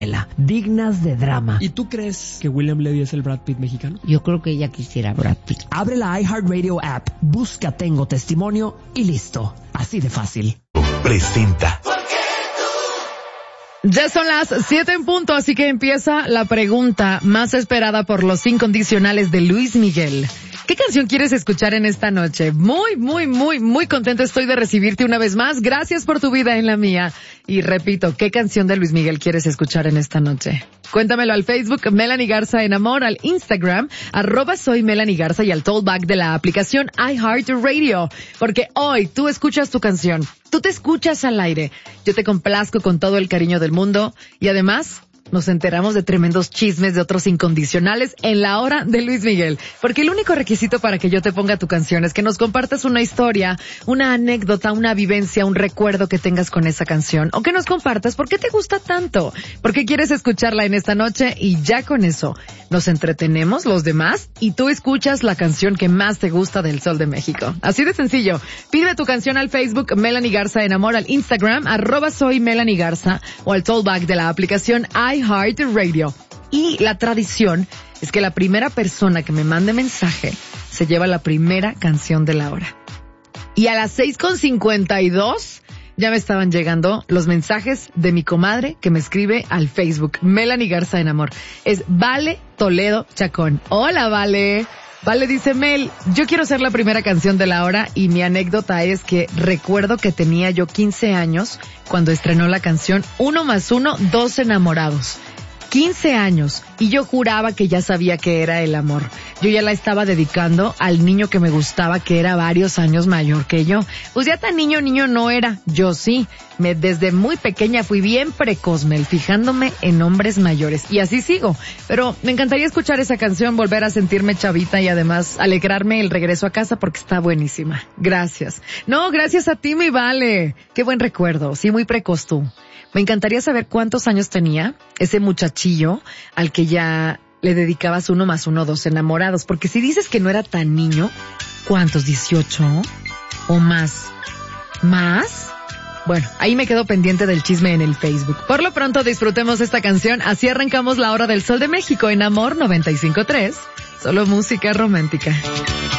dignas de drama. ¿Y tú crees que William Levy es el Brad Pitt mexicano? Yo creo que ella quisiera Brad Pitt. Abre la iHeartRadio app, busca Tengo Testimonio y listo. Así de fácil. Presenta. Ya son las 7 en punto, así que empieza la pregunta más esperada por los incondicionales de Luis Miguel. ¿Qué canción quieres escuchar en esta noche? Muy contento estoy de recibirte una vez más. Gracias por tu vida en la mía. Y repito, ¿qué canción de Luis Miguel quieres escuchar en esta noche? Cuéntamelo al Facebook, Melanie Garza en Amor, al Instagram, @soy Melanie Garza y al tollback de la aplicación iHeartRadio. Porque hoy tú escuchas tu canción, tú te escuchas al aire. Yo te complazco con todo el cariño del mundo y además nos enteramos de tremendos chismes de otros incondicionales en la hora de Luis Miguel. Porque el único requisito para que yo te ponga tu canción es que nos compartas una historia, una anécdota, una vivencia, un recuerdo que tengas con esa canción. O que nos compartas por qué te gusta tanto, por qué quieres escucharla en esta noche y ya con eso nos entretenemos los demás y tú escuchas la canción que más te gusta del Sol de México. Así de sencillo. Pide tu canción al Facebook Melanie Garza en Amor, al Instagram @soy Melanie Garza o al tollback de la aplicación iHeartRadio. Y la tradición es que la primera persona que me mande mensaje se lleva la primera canción de la hora. Y a las 6:52 ya me estaban llegando los mensajes de mi comadre que me escribe al Facebook Melanie Garza en Amor. Es Vale Toledo Chacón. Hola, Vale. Vale dice, Mel, yo quiero ser la primera canción de la hora y mi anécdota es que recuerdo que tenía yo 15 años cuando estrenó la canción 1 + 1, 2 enamorados. 15 años y yo juraba que ya sabía que era el amor. Yo ya la estaba dedicando al niño que me gustaba, que era varios años mayor que yo. Pues ya tan niño no era, yo sí. Desde muy pequeña fui bien precoz, Mel, fijándome en hombres mayores. Y así sigo. Pero me encantaría escuchar esa canción, volver a sentirme chavita y además alegrarme el regreso a casa porque está buenísima. Gracias. No, gracias a ti, mi Vale. Qué buen recuerdo. Sí, muy precoz tú. Me encantaría saber cuántos años tenía ese muchachillo al que ya le dedicabas 1 + 1, 2 enamorados. Porque si dices que no era tan niño, ¿cuántos? ¿18? ¿O más? ¿Más? Bueno, ahí me quedo pendiente del chisme en el Facebook. Por lo pronto disfrutemos esta canción. Así arrancamos la hora del Sol de México en Amor 95.3. Solo música romántica.